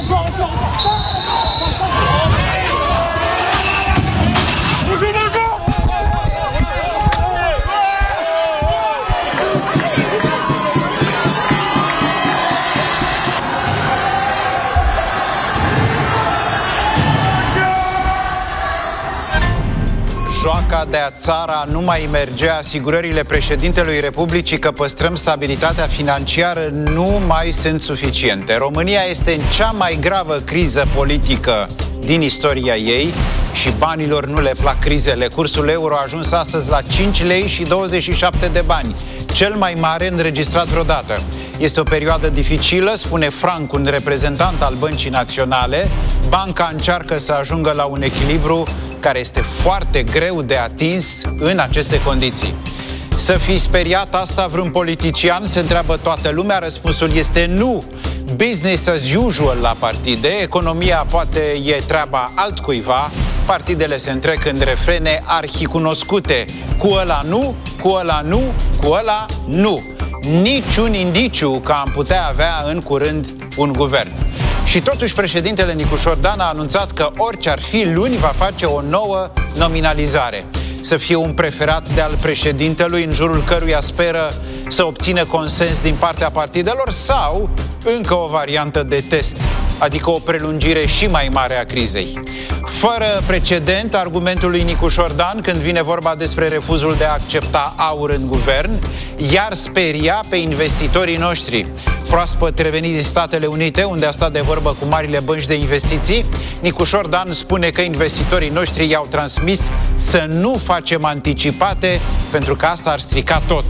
Joaca de-a țara nu mai mergea. Asigurările președintelui Republicii că păstrăm stabilitatea financiară nu mai sunt suficiente. România este în cea mai gravă criză politică din istoria ei și banilor nu le plac crizele. Cursul euro a ajuns astăzi la 5 lei și 27 de bani, cel mai mare înregistrat vreodată. Este o perioadă dificilă, spune Frank, un reprezentant al Băncii Naționale. Banca încearcă să ajungă la un echilibru care este foarte greu de atins în aceste condiții. Să fi speriat asta vreun politician? Se întreabă toată lumea. Răspunsul este nu. Business as usual la partide. Economia poate e treaba altcuiva. Partidele se întrec în refrene arhicunoscute. Cu ăla nu, cu ăla nu, cu ăla nu. Niciun indiciu că am putea avea în curând un guvern. Și totuși președintele Nicușor Dan a anunțat că orice ar fi, luni va face o nouă nominalizare. Să fie un preferat de al președintelui, în jurul căruia speră să obțină consens din partea partidelor, sau încă o variantă de test, adică o prelungire și mai mare a crizei. Fără precedent, argumentul lui Nicușor Dan când vine vorba despre refuzul de a accepta aur în guvern, iar speria pe investitorii noștri. Proaspăt revenit din Statele Unite, unde a stat de vorbă cu marile bănci de investiții, Nicușor Dan spune că investitorii noștri i-au transmis să nu facem anticipate, pentru că asta ar strica tot.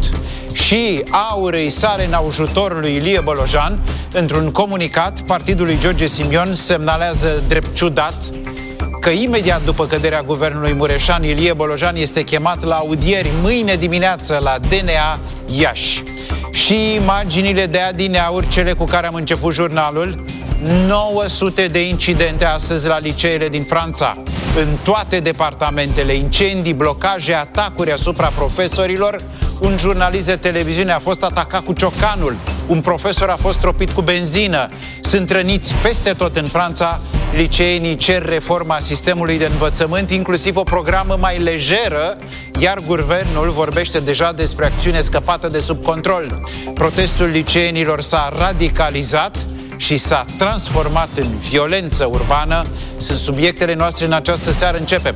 Și aur îi sare în ajutorul lui Ilie Bolojan. Într-un comunicat, partidul lui George Simion semnalează drept ciudat că imediat după căderea guvernului Mureșan, Ilie Bolojan este chemat la audieri mâine dimineață la DNA Iași. Și imaginile de adineauri, cele cu care am început jurnalul: 900 de incidente astăzi la liceele din Franța. În toate departamentele, incendii, blocaje, atacuri asupra profesorilor. Un jurnalist de televiziune a fost atacat cu ciocanul. Un profesor a fost tropit cu benzină. Sunt răniți peste tot în Franța. Liceenii cer reforma sistemului de învățământ, inclusiv o programă mai lejeră, iar guvernul vorbește deja despre acțiune scăpată de sub control. Protestul liceenilor s-a radicalizat și s-a transformat în violență urbană. Sunt subiectele noastre în această seară. Începem!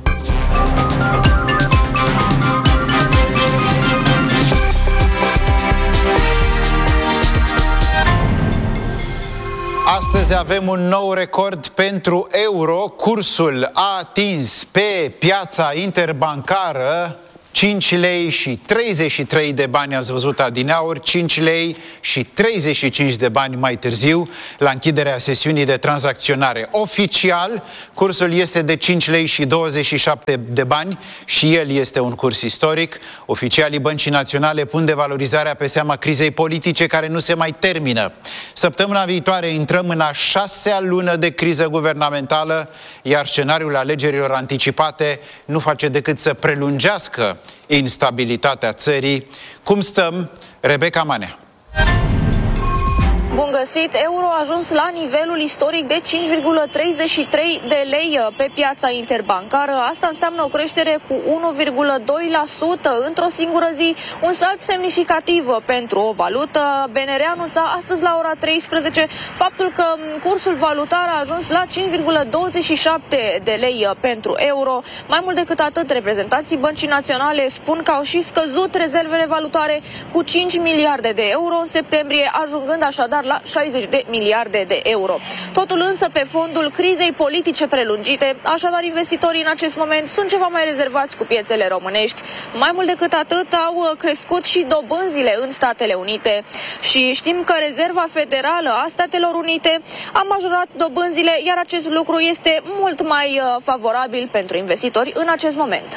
Astăzi avem un nou record pentru euro. Cursul a atins pe piața interbancară 5 lei și 33 de bani, ați văzut adineauri, 5 lei și 35 de bani mai târziu, la închiderea sesiunii de tranzacționare. Oficial, cursul este de 5 lei și 27 de bani și el este un curs istoric. Oficialii Băncii Naționale pun devalorizarea pe seama crizei politice care nu se mai termină. Săptămâna viitoare intrăm în a 6-a lună de criză guvernamentală, iar scenariul alegerilor anticipate nu face decât să prelungească instabilitatea țării. Cum stăm? Rebecca Manea. Bun găsit! Euro a ajuns la nivelul istoric de 5,33 de lei pe piața interbancară. Asta înseamnă o creștere cu 1,2% într-o singură zi, un salt semnificativ pentru o valută. BNR anunța astăzi la ora 13 faptul că cursul valutar a ajuns la 5,27 de lei pentru euro. Mai mult decât atât, reprezentanții Băncii Naționale spun că au și scăzut rezervele valutare cu 5 miliarde de euro în septembrie, ajungând așadar la 60 de miliarde de euro. Totul însă pe fondul crizei politice prelungite, așadar investitorii în acest moment sunt ceva mai rezervați cu piețele românești. Mai mult decât atât, au crescut și dobânzile în Statele Unite și știm că Rezerva Federală a Statelor Unite a majorat dobânzile, iar acest lucru este mult mai favorabil pentru investitori în acest moment.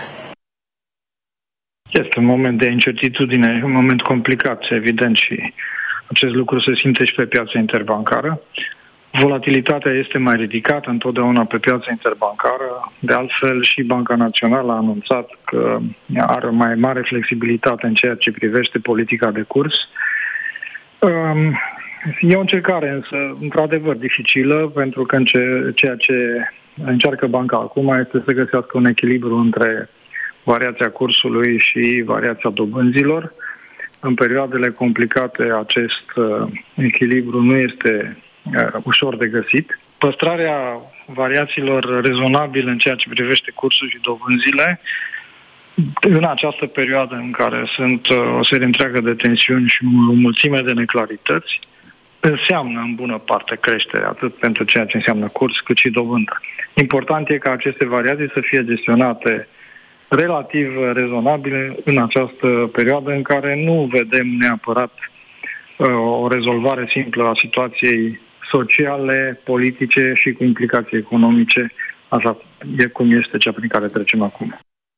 Este un moment de incertitudine, un moment complicat, evident, și acest lucru se simte și pe piața interbancară. Volatilitatea este mai ridicată întotdeauna pe piața interbancară. De altfel, și Banca Națională a anunțat că are o mai mare flexibilitate în ceea ce privește politica de curs. E o încercare însă, într-adevăr, dificilă, pentru că ceea ce încearcă banca acum este să găsească un echilibru între variația cursului și variația dobânzilor. În perioadele complicate acest echilibru nu este ușor de găsit. Păstrarea variațiilor rezonabile în ceea ce privește cursul și dobânzile în această perioadă în care sunt o serie întreagă de tensiuni și o mulțime de neclarități înseamnă în bună parte creștere, atât pentru ceea ce înseamnă curs, cât și dobândă. Important e ca aceste variații să fie gestionate relativ rezonabile în această perioadă în care nu vedem neapărat o rezolvare simplă a situației sociale, politice și cu implicații economice, așa e cum este cea prin care trecem acum.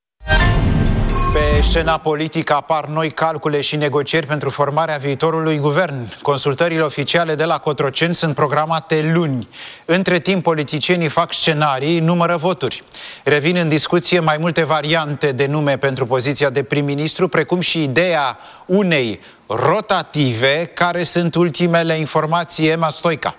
Pe scena politică apar noi calcule și negocieri pentru formarea viitorului guvern. Consultările oficiale de la Cotroceni sunt programate luni. Între timp, politicienii fac scenarii, numără voturi. Revin în discuție mai multe variante de nume pentru poziția de prim-ministru, precum și ideea unei rotative. Care sunt ultimele informații, Emma Stoica?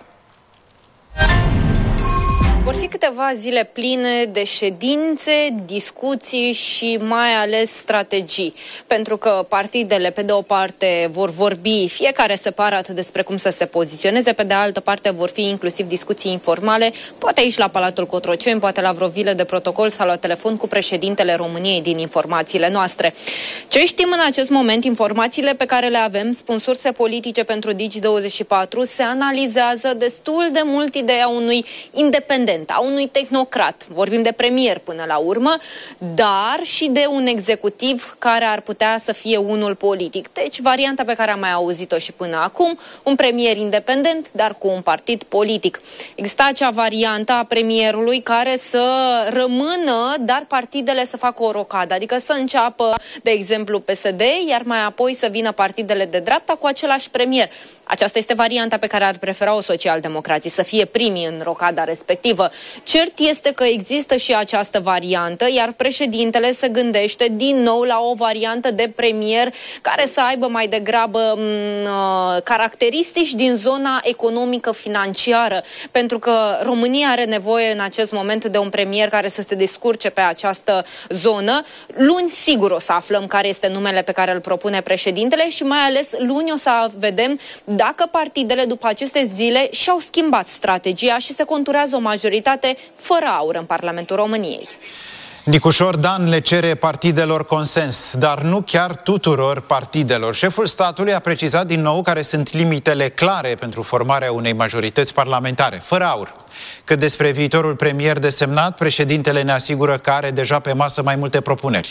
Vor fi câteva zile pline de ședințe, discuții și mai ales strategii. Pentru că partidele, pe de o parte, vor vorbi fiecare separat despre cum să se poziționeze, pe de altă parte vor fi inclusiv discuții informale, poate aici la Palatul Cotroceni, poate la vreo vilă de protocol sau la telefon cu președintele României din informațiile noastre. Ce știm în acest moment, informațiile pe care le avem, spun surse politice pentru Digi24, se analizează destul de mult ideea unui independent, a unui tehnocrat, vorbim de premier până la urmă, dar și de un executiv care ar putea să fie unul politic. Deci, varianta pe care am mai auzit-o și până acum, un premier independent, dar cu un partid politic. Exista acea variantă a premierului care să rămână, dar partidele să facă o rocadă, adică să înceapă, de exemplu, PSD, iar mai apoi să vină partidele de dreapta cu același premier. Aceasta este varianta pe care ar prefera-o socialdemocrații, să fie primii în rocada respectivă. Cert este că există și această variantă, iar președintele se gândește din nou la o variantă de premier care să aibă mai degrabă caracteristici din zona economică-financiară, pentru că România are nevoie în acest moment de un premier care să se descurce pe această zonă. Luni sigur o să aflăm care este numele pe care îl propune președintele și mai ales luni o să vedem dacă partidele după aceste zile și-au schimbat strategia și se conturează o majoritate fără aur în Parlamentul României. Nicușor Dan le cere partidelor consens, dar nu chiar tuturor partidelor. Șeful statului a precizat din nou care sunt limitele clare pentru formarea unei majorități parlamentare, fără aur. Cât despre viitorul premier desemnat, președintele ne asigură că are deja pe masă mai multe propuneri.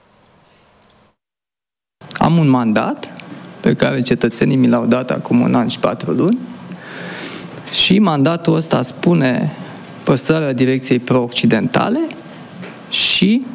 Am un mandat pe care cetățenii mi l-au dat acum 1 an și 4 luni și mandatul ăsta spune păstrarea direcției pro-occidentale și